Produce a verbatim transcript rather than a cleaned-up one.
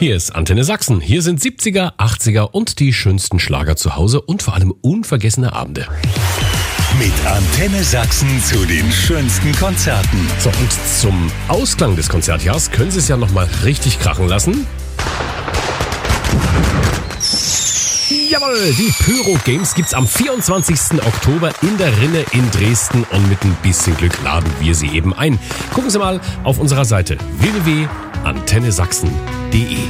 Hier ist Antenne Sachsen. Hier sind siebziger, achtziger und die schönsten Schlager zu Hause und vor allem unvergessene Abende. Mit Antenne Sachsen zu den schönsten Konzerten. So, und zum Ausklang des Konzertjahres können Sie es ja nochmal richtig krachen lassen. Jawohl, die Pyro Games gibt's am vierundzwanzigsten Oktober in der Rinne in Dresden und mit ein bisschen Glück laden wir Sie eben ein. Gucken Sie mal auf unserer Seite w w w punkt antenne sachsen punkt d e.